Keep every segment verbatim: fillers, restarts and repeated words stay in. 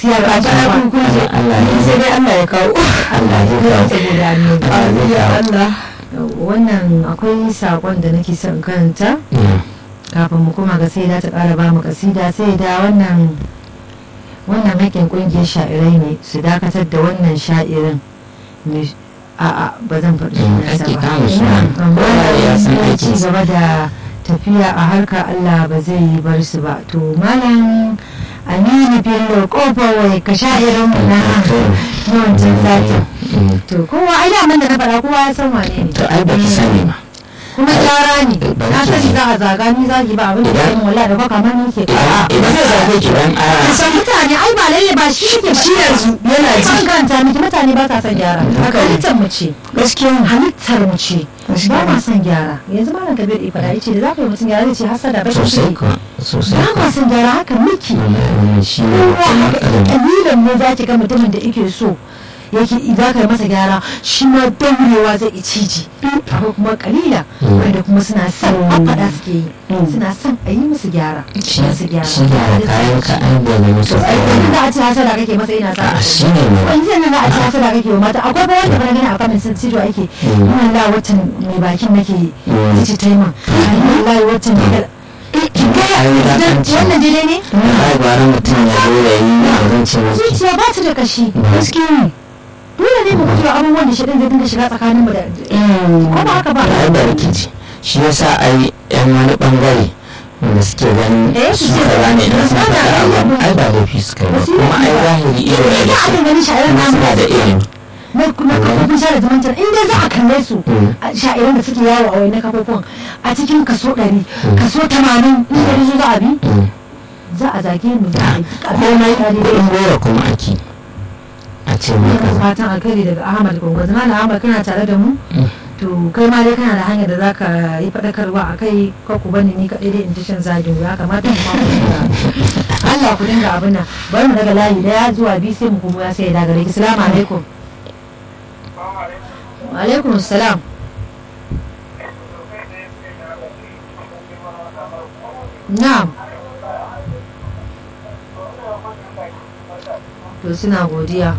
ya ka ji abin kuje Allah ne sai dai Allah ya kawo Allah ya kawo saboda annabi ya Allah. Wannan akwai sakon da nake son karanta kafin mu kuma ga sai da ta ƙara ba mu kasida sai da wannan wannan haƙin ƙungiyar sha'irai ne su dakatar da wannan sha'irin a'a ba zan faɗi sunansa ba amma ya ci gaba da tafiya a harka Allah ba zai yi bar su ba. To malam Aminu Bello kofar wai ka sha'irin mu na yawancin satin to kowa ai da da na faɗa kowa ya san wane ne to ai ba ki sani ba kuma gyara ne na sani za a zaga ni zagi ba abin da ke yin wala da ba kamar ni ke a ba zai zage ki ban a san mutane ai ba lalle ba shi yake shi yanzu yana ji kan kanta miki mutane ba sa son gyara halittar mu ce gaskiya halittar mu ce ba ma son gyara yanzu malam Kabir ifada yace da za ka yi mutum gyara ce hasada ba sosai ko sosai ba ma son gyara haka miki shi ne kalilan ne za ki ga mutumin da yake so yake idan ka masa gyara shi ma daurewa zai ciji akwai kuma kalila wanda kuma suna son faɗa suke yi suna son a yi musu gyara shi gyara kayan ka an da ne musu ai za a ci hasada kake masa ina sa shi ne ne wani zai za a ci hasada kake wa mata akwai ba wanda bana gani a kamin sun cijo ake wannan la watan mai bakin nake cici taima wallahi watan wannan daidai ne ai gwara mutum ya zo ya yi abin ce masu zuciya ba ta da kashi gaskiya dole ne mu guji abubuwan da shirin zai dinga shiga tsakanin mu da ko ba haka ba ai da rikici shi yasa ai yan wani bangare wanda suke ganin su kaza ne da suna faɗa abu ai ba laifi suka yi ba kuma ai zahiri irin da su kuma suna da ilimi na kuma kafofin share zumuntar inda za a kalle su sha'iran da suke yawo a wani kafofin a cikin kaso ɗari kaso tamanin in da su za a bi za a zage mu za a yi komai ɗin gora kuma ake a ce maka fatan alkhairi daga Ahmad Gongo zama da Ahmad kana tare da mu to kai ma dai kana da hanyar da zaka yi fadakarwa a kai ko ku bani ni kadai dai in ji shan zagin ya kamata mu ma ku dinga Allah ku dinga abin nan bari mu daga layi daya zuwa biyu sai mu kuma ya sai da gare ki assalamu alaikum wa alaikum assalam na'am to suna godiya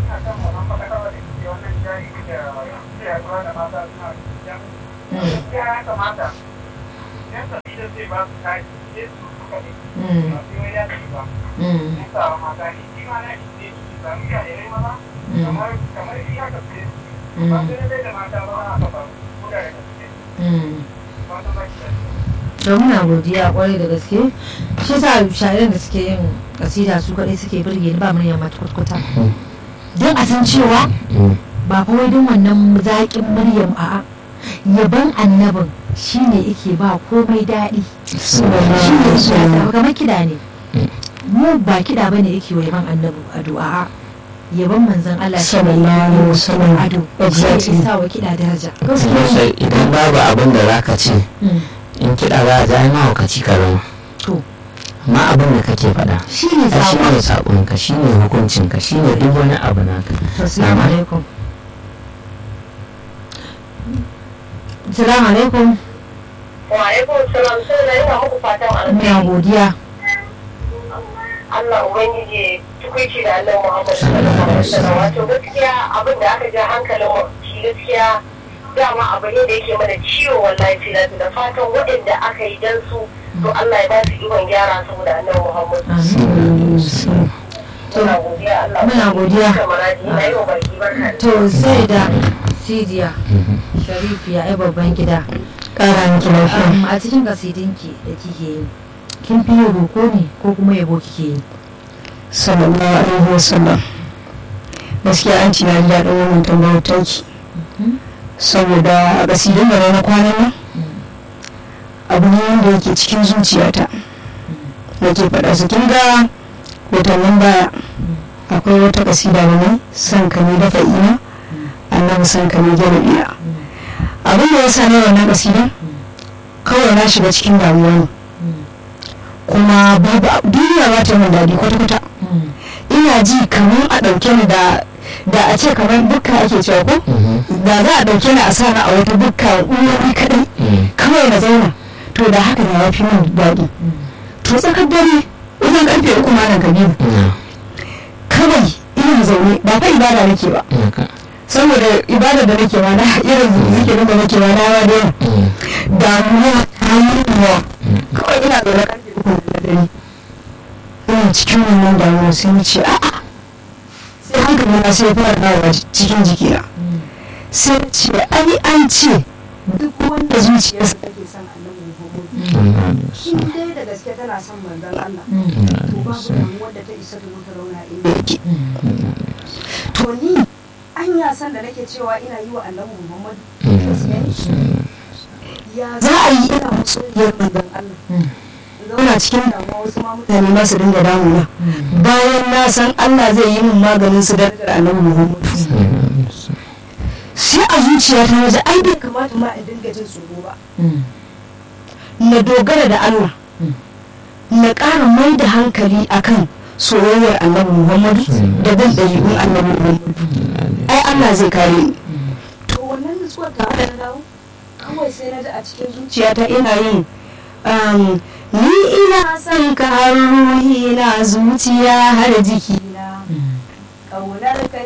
don muna godiya kwarai da gaske shi sa sha'iran da suke yin kasida su kadai suke birge ni ba muryar mata kwatkwata don a san cewa ba kawai don wannan zaƙin muryar a'a yaban annabin shine yake ba komai daɗi shi ne shi ya kamar kiɗa ne mu ba kiɗa bane yake wa yaban annabi addu'a yaban manzon Allah sallallahu alaihi wasallam ado shi ya sa wa kiɗa daraja gaskiya idan babu abin da zaka ce in kiɗa za a ja mahaukaci ka zama to ma abin da kake faɗa shi ne shi ne saƙonka shi ne hukuncinka shi ne duk wani abu naka assalamu alaikum assalamu alaikum wa alaikum salam sai da ina muku fatan alheri ina godiya Allah ubangiji tukuici da Allah Muhammad sallallahu alaihi wasallam wato gaskiya abin da aka ja hankalin mu shi gaskiya dama abu ne da yake mana ciwo wallahi filatu da fatan waɗanda aka yi dan su to Allah ya ba su ikon gyara saboda annabi Muhammad muna godiya Allah muna godiya ina yi wa barki barka to sai da Sidiya Sharifiya ai babban gida ƙara miki lafiya a cikin kasidinki da kike yi kin fi yin roko ne ko kuma yabo kike yi sallallahu alaihi wasallam gaskiya an ci na ji daɗin wannan tambayar taki saboda a kasidin da na kwanan nan abu ne wanda yake cikin zuciyata da ke faɗa su kin ga watannin baya akwai wata kasida da ne san ka ne dafa ina annabi san ka ne gyara ina abin da ya sa ne wannan kasidan kawai na shiga cikin damuwa ne kuma babu duniya ba ta min daɗi kwata-kwata ina ji kamar a ɗauke ni da da a ce kamar bukka ake cewa ko da za a ɗauke ni a sa a wata bukka umarni kaɗai kawai na zauna to da haka na yafi min daɗi to tsakar dare wajen ƙarfe uku ma na kabiru kawai ina zaune ba fa ibada nake ba saboda ibada da nake ma na irin zikirin da nake ma na ma dai damuwa ta mutuwa kawai ina zaune karfe uku na dare ina cikin wannan damuwa sai mu ce a'a sai hankali na sai fara dawowa cikin jikina sai ce ai an ce duk wanda zuciyarsa take son annabi Muhammad in dai da gaske tana son manzon Allah to babu damuwar da ta isa ta mutu rauna inda yake to ni anya san da nake cewa ina yi wa annabi Muhammad ya za a yi ina musulmiyar manzon Allah zauna cikin damuwa wasu ma mutane ma su dinga damuna bayan na san Allah zai yi min maganin su darajar annabi Muhammad sai a zuciya ta waje ai bai kamata ma in dinga jin tsoro ba na dogara da Allah na ƙara mai da hankali akan soyayyar annabi Muhammadu da bin ɗabi'un annabi Muhammadu ai Allah zai kare ni to wannan nutsuwar ta da na dawo kawai sai na ji a cikin zuciyata ina yin ni ina son ka har ruhi na zuciya har jiki na ƙaunar ka